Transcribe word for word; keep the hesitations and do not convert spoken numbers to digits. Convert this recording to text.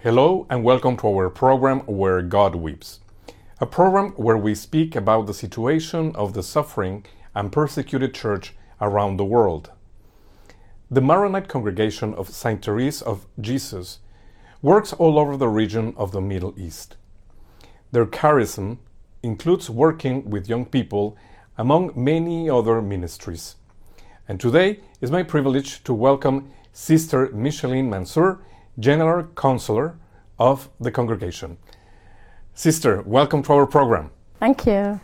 Hello and welcome to our program Where God Weeps, a program where we speak about the situation of the suffering and persecuted church around the world. The Maronite congregation of Saint Therese of Jesus works all over the region of the Middle East. Their charism includes working with young people among many other ministries. And today is my privilege to welcome Sister Micheline Mansour, General Counselor of the congregation. Sister, welcome to our program. Thank you.